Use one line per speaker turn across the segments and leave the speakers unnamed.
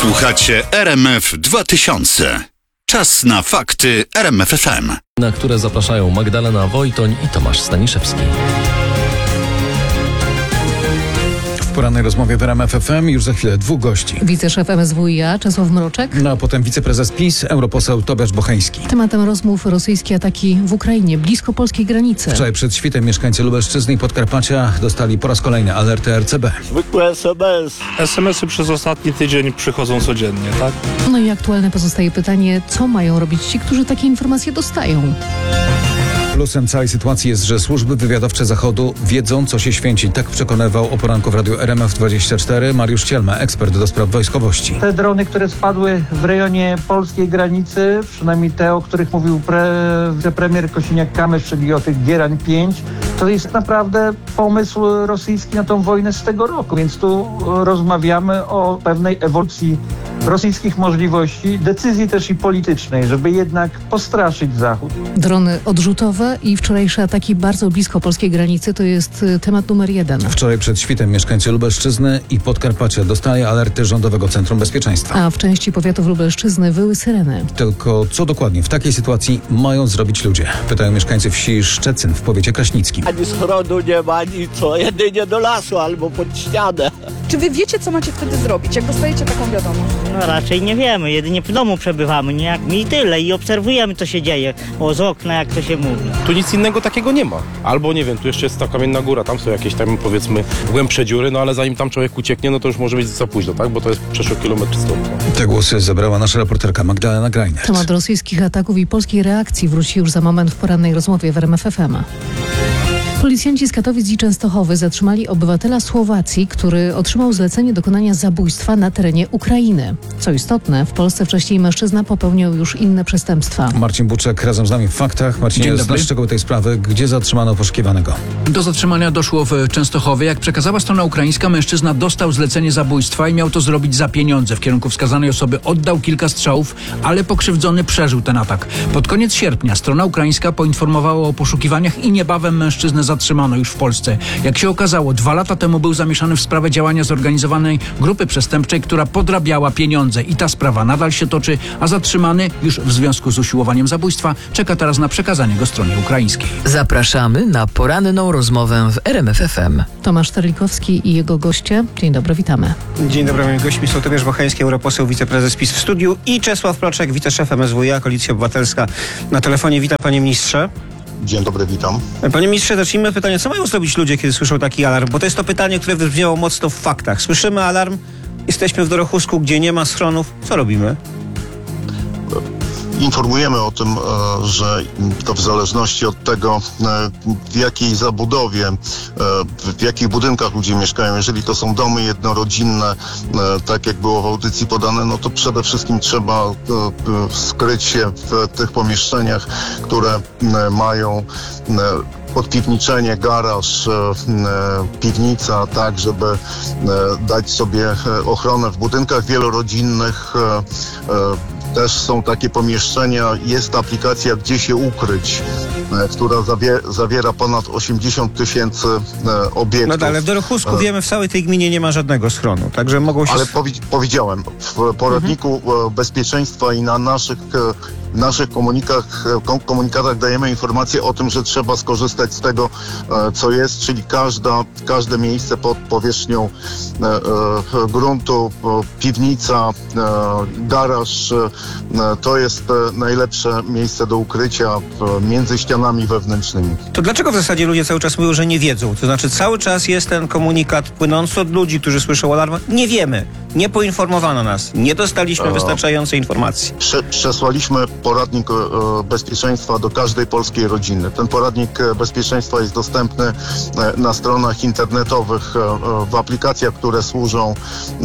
Słuchacie RMF 2000. Czas na fakty RMF FM.
Na które zapraszają Magdalena Wojtoń i Tomasz Staniszewski.
W porannej rozmowie w RMF FM już za chwilę dwóch gości.
Wiceszef MSWiA Czesław Mroczek.
A potem wiceprezes PiS, europoseł Tobiasz Bocheński.
Tematem rozmów rosyjskie ataki w Ukrainie, blisko polskiej granicy.
Wczoraj przed świtem mieszkańcy Lubelszczyzny i Podkarpacia dostali po raz kolejny alerty RCB.
Zwykłe SMS.
SMS-y przez ostatni tydzień przychodzą codziennie, tak?
No i aktualne pozostaje pytanie, co mają robić ci, którzy takie informacje dostają?
Plusem całej sytuacji jest, że służby wywiadowcze Zachodu wiedzą, co się święci. Tak przekonywał o poranku w radiu RMF24 Mariusz Cielma, ekspert do spraw wojskowości.
Te drony, które spadły w rejonie polskiej granicy, przynajmniej te, o których mówił premier Kosiniak-Kamysz, czyli o tych Gierań 5, to jest naprawdę pomysł rosyjski na tą wojnę z tego roku. Więc tu rozmawiamy o pewnej ewolucji rosyjskich możliwości, decyzji też i politycznej, żeby jednak postraszyć Zachód.
Drony odrzutowe i wczorajsze ataki bardzo blisko polskiej granicy to jest temat numer 1.
Wczoraj przed świtem mieszkańcy Lubelszczyzny i Podkarpacia dostali alerty Rządowego Centrum Bezpieczeństwa.
A w części powiatów Lubelszczyzny wyły syreny.
Tylko co dokładnie w takiej sytuacji mają zrobić ludzie? Pytają mieszkańcy wsi Szczecin w powiecie kraśnickim.
Ani schronu nie ma, ani co, jedynie do lasu albo pod ścianę.
Czy wy wiecie, co macie wtedy zrobić, jak dostajecie taką wiadomość?
No raczej nie wiemy, jedynie w domu przebywamy, nie jak my i tyle i obserwujemy, co się dzieje, z okna, jak to się mówi.
Tu nic innego takiego nie ma. Albo nie wiem, tu jeszcze jest ta kamienna góra, tam są jakieś tam powiedzmy głębsze dziury, no ale zanim tam człowiek ucieknie, no to już może być za późno, tak? Bo to jest przeszło kilometr stąd.
Te głosy zebrała nasza reporterka Magdalena Grajnert.
Temat rosyjskich ataków i polskiej reakcji wróci już za moment w porannej rozmowie w RMF FM. Policjanci z Katowic i Częstochowy zatrzymali obywatela Słowacji, który otrzymał zlecenie dokonania zabójstwa na terenie Ukrainy. Co istotne, w Polsce wcześniej mężczyzna popełniał już inne przestępstwa.
Marcin Buczek razem z nami w faktach. Marcinie, znasz szczegóły tej sprawy. Gdzie zatrzymano poszukiwanego?
Do zatrzymania doszło w Częstochowie. Jak przekazała strona ukraińska, mężczyzna dostał zlecenie zabójstwa i miał to zrobić za pieniądze. W kierunku wskazanej osoby oddał kilka strzałów, ale pokrzywdzony przeżył ten atak. Pod koniec sierpnia strona ukraińska poinformowała o poszukiwaniach i niebawem mężczyznę zatrzymano już w Polsce. Jak się okazało, 2 lata temu był zamieszany w sprawę działania zorganizowanej grupy przestępczej, która podrabiała pieniądze i ta sprawa nadal się toczy, a zatrzymany już w związku z usiłowaniem zabójstwa czeka teraz na przekazanie go stronie ukraińskiej.
Zapraszamy na poranną rozmowę w RMF FM.
Tomasz Terlikowski i jego goście. Dzień dobry, witamy.
Dzień dobry, moimi gośćmi są Tobiasz Bocheński, europoseł, wiceprezes PiS w studiu i Czesław Mroczek, wiceszef MSWiA, Koalicja Obywatelska na telefonie. Witam, panie ministrze.
Dzień dobry, witam.
Panie ministrze, zacznijmy pytanie, co mają zrobić ludzie, kiedy słyszą taki alarm? Bo to jest to pytanie, które wybrzmiało mocno w faktach. Słyszymy alarm, jesteśmy w Dorochusku, gdzie nie ma schronów. Co robimy?
Informujemy o tym, że to w zależności od tego, w jakiej zabudowie, w jakich budynkach ludzie mieszkają, jeżeli to są domy jednorodzinne, tak jak było w audycji podane, no to przede wszystkim trzeba skryć się w tych pomieszczeniach, które mają podpiwniczenie, garaż, piwnica, tak, żeby dać sobie ochronę. W budynkach wielorodzinnych też są takie pomieszczenia, jest aplikacja Gdzie się ukryć, która zawiera ponad 80 000 obiektów.
No ale w Dorochusku wiemy, w całej tej gminie nie ma żadnego schronu, także mogą się...
Ale powiedziałem, w poradniku bezpieczeństwa i na naszych komunikatach dajemy informację o tym, że trzeba skorzystać z tego, co jest, czyli każde miejsce pod powierzchnią gruntu, piwnica, garaż, to jest najlepsze miejsce do ukrycia między ścianami wewnętrznymi.
To dlaczego w zasadzie ludzie cały czas mówią, że nie wiedzą? To znaczy cały czas jest ten komunikat płynący od ludzi, którzy słyszą alarm. Nie wiemy, nie poinformowano nas, nie dostaliśmy wystarczającej informacji.
Przesłaliśmy poradnik bezpieczeństwa do każdej polskiej rodziny. Ten poradnik bezpieczeństwa jest dostępny na stronach internetowych, w aplikacjach, które służą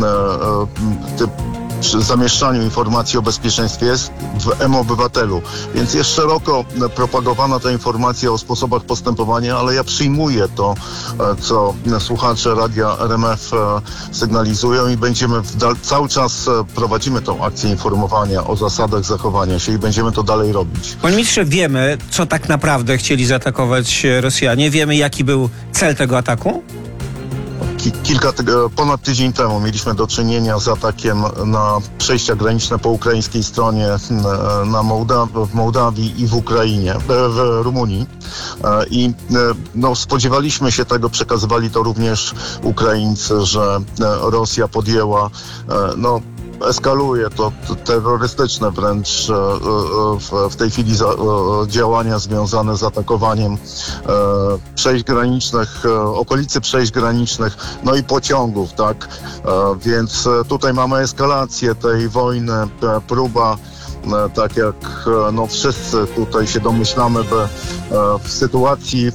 przy zamieszczaniu informacji o bezpieczeństwie, jest w mObywatelu. Więc jest szeroko propagowana ta informacja o sposobach postępowania, ale ja przyjmuję to, co słuchacze radia RMF sygnalizują i będziemy cały czas prowadzimy tą akcję informowania o zasadach zachowania się i będziemy to dalej robić.
Panie ministrze, wiemy, co tak naprawdę chcieli zaatakować Rosjanie? Wiemy, jaki był cel tego ataku?
ponad tydzień temu mieliśmy do czynienia z atakiem na przejścia graniczne po ukraińskiej stronie w Mołdawii i w Ukrainie, w Rumunii. I spodziewaliśmy się tego, przekazywali to również Ukraińcy, że Rosja podjęła, eskaluje to terrorystyczne wręcz w tej chwili działania związane z atakowaniem przejść granicznych, okolicy przejść granicznych, i pociągów, tak? Więc tutaj mamy eskalację tej wojny, próba, tak jak wszyscy tutaj się domyślamy, by w sytuacji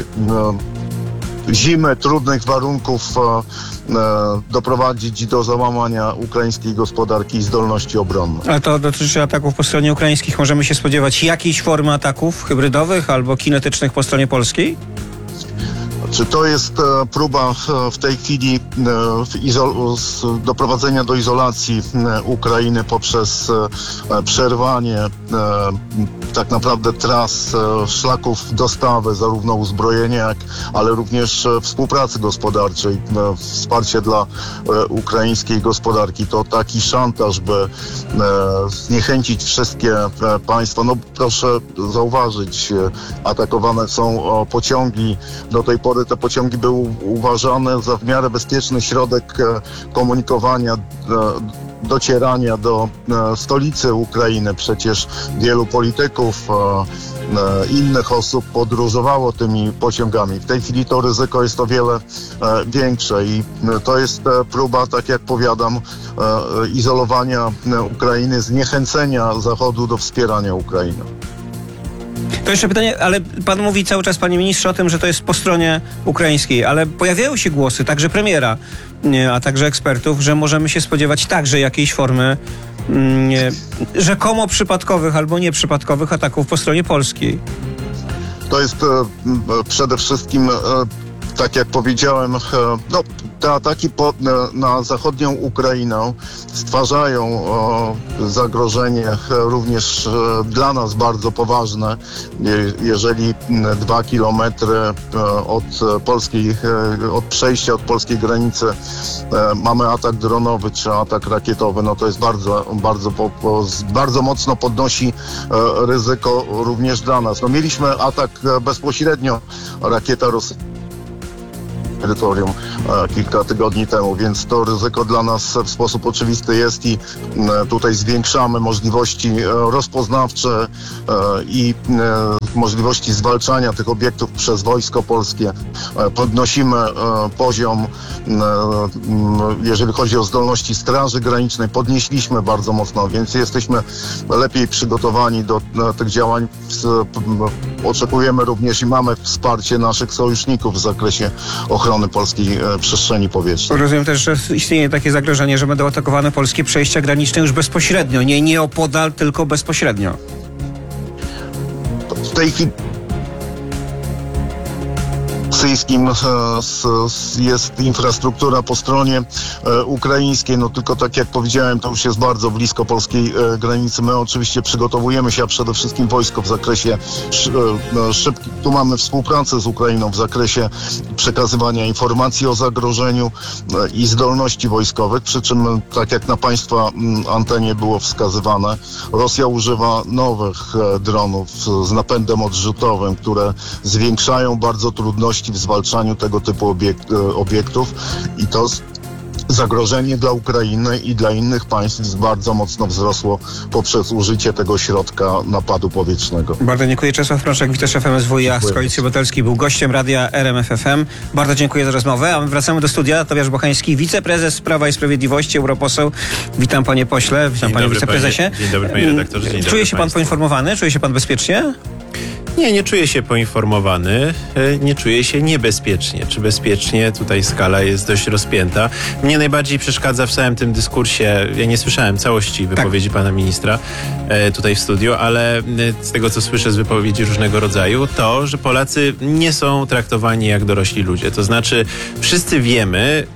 zimy, trudnych warunków doprowadzić do załamania ukraińskiej gospodarki i zdolności obronnej.
Ale to dotyczy ataków po stronie ukraińskich. Możemy się spodziewać jakiejś formy ataków hybrydowych albo kinetycznych po stronie polskiej?
Czy to jest próba w tej chwili doprowadzenia do izolacji Ukrainy poprzez przerwanie tak naprawdę tras, szlaków dostawy, zarówno uzbrojenia, ale również współpracy gospodarczej, wsparcie dla ukraińskiej gospodarki. To taki szantaż, by zniechęcić wszystkie państwa. Proszę zauważyć, atakowane są pociągi. Do tej pory te pociągi były uważane za w miarę bezpieczny środek komunikowania, docierania do stolicy Ukrainy. Przecież wielu polityków, innych osób podróżowało tymi pociągami. W tej chwili to ryzyko jest o wiele większe i to jest próba, tak jak powiadam, izolowania Ukrainy, zniechęcenia Zachodu do wspierania Ukrainy.
To jeszcze pytanie, ale pan mówi cały czas, panie ministrze, o tym, że to jest po stronie ukraińskiej, ale pojawiają się głosy, także premiera, a także ekspertów, że możemy się spodziewać także jakiejś formy rzekomo przypadkowych albo nieprzypadkowych ataków po stronie polskiej.
To jest przede wszystkim, tak jak powiedziałem, te ataki na zachodnią Ukrainę stwarzają zagrożenie również dla nas bardzo poważne. Jeżeli 2 kilometry od przejścia od polskiej granicy mamy atak dronowy czy atak rakietowy, to jest bardzo mocno podnosi ryzyko również dla nas. Mieliśmy atak bezpośrednio, rakieta rosyjska terytorium kilka tygodni temu, więc to ryzyko dla nas w sposób oczywisty jest i tutaj zwiększamy możliwości rozpoznawcze i możliwości zwalczania tych obiektów przez Wojsko Polskie. Podnosimy poziom, jeżeli chodzi o zdolności Straży Granicznej, podnieśliśmy bardzo mocno, więc jesteśmy lepiej przygotowani do tych działań. Oczekujemy również i mamy wsparcie naszych sojuszników w zakresie ochrony polskiej przestrzeni powietrznej.
Rozumiem też, że istnieje takie zagrożenie, że będą atakowane polskie przejścia graniczne już bezpośrednio, nie nieopodal, tylko bezpośrednio.
W tej chwili rosyjskim jest infrastruktura po stronie ukraińskiej, tylko tak jak powiedziałem, to już jest bardzo blisko polskiej granicy. My oczywiście przygotowujemy się, a przede wszystkim wojsko w zakresie tu mamy współpracę z Ukrainą w zakresie przekazywania informacji o zagrożeniu i zdolności wojskowych, przy czym, tak jak na państwa antenie było wskazywane, Rosja używa nowych dronów z napędem odrzutowym, które zwiększają bardzo trudności w zwalczaniu tego typu obiektów i to zagrożenie dla Ukrainy i dla innych państw bardzo mocno wzrosło poprzez użycie tego środka napadu powietrznego.
Bardzo dziękuję. Czesław Mroczek, wiceszef MSWiA z Koalicji Obywatelskiej, był gościem radia RMF FM. Bardzo dziękuję za rozmowę, a my wracamy do studia. Tobiasz Bochański, wiceprezes Prawa i Sprawiedliwości, europoseł. Witam panie pośle, witam panie wiceprezesie.
Dzień dobry panie redaktorze. Dzień dobry.
Czuje się pan poinformowany? Czuje się pan bezpiecznie?
Nie czuję się poinformowany, nie czuję się niebezpiecznie. Czy bezpiecznie? Tutaj skala jest dość rozpięta. Mnie najbardziej przeszkadza w całym tym dyskursie, ja nie słyszałem całości wypowiedzi pana ministra tutaj w studiu, ale z tego, co słyszę z wypowiedzi różnego rodzaju, to, że Polacy nie są traktowani jak dorośli ludzie. To znaczy, wszyscy wiemy,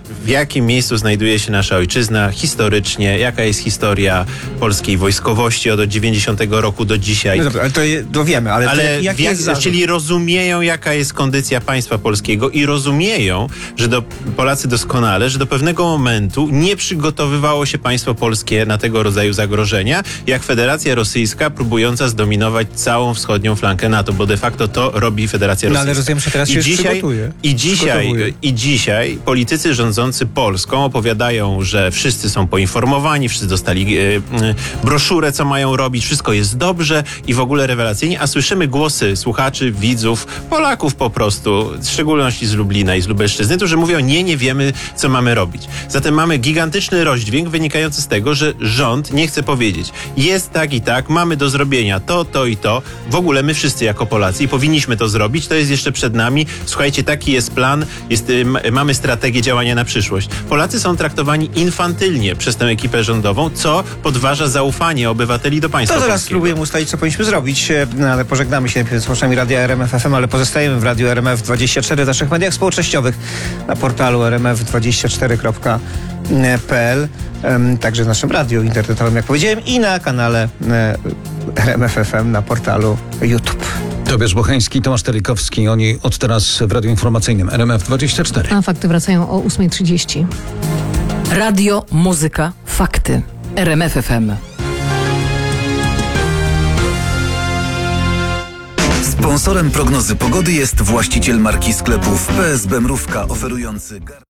w jakim miejscu znajduje się nasza ojczyzna historycznie, jaka jest historia polskiej wojskowości od 90 roku do dzisiaj.
No dobra, ale to wiemy, ale jaki jest zarzut?
Czyli rozumieją, jaka jest kondycja państwa polskiego i rozumieją, że Polacy doskonale, że do pewnego momentu nie przygotowywało się państwo polskie na tego rodzaju zagrożenia, jak Federacja Rosyjska próbująca zdominować całą wschodnią flankę NATO, bo de facto to robi Federacja Rosyjska.
No ale rozumiem, że teraz się przygotuje.
I dzisiaj politycy rządzący Polską opowiadają, że wszyscy są poinformowani, wszyscy dostali broszurę, co mają robić, wszystko jest dobrze i w ogóle rewelacyjnie, a słyszymy głosy słuchaczy, widzów, Polaków po prostu, w szczególności z Lublina i z Lubelszczyzny, którzy mówią, nie wiemy, co mamy robić. Zatem mamy gigantyczny rozdźwięk wynikający z tego, że rząd nie chce powiedzieć, jest tak i tak, mamy do zrobienia to i to. W ogóle my wszyscy jako Polacy i powinniśmy to zrobić, to jest jeszcze przed nami. Słuchajcie, taki jest plan, mamy strategię działania na przyszłość. Polacy są traktowani infantylnie przez tę ekipę rządową, co podważa zaufanie obywateli do państwa
To zaraz
polskiego.
spróbujemy ustalić, co powinniśmy zrobić, ale pożegnamy się najpierw z słuchaczami Radia RMF FM, ale pozostajemy w Radiu RMF24, w naszych mediach społecznościowych, na portalu rmf24.pl, także w naszym radiu internetowym, jak powiedziałem, i na kanale RMF FM na portalu YouTube.
Tobiasz Bocheński, Tomasz Telikowski, oni od teraz w Radiu Informacyjnym RMF24.
A fakty wracają o 8:30.
Radio, muzyka, fakty. RMF FM.
Sponsorem prognozy pogody jest właściciel marki sklepów PSB Mrówka, oferujący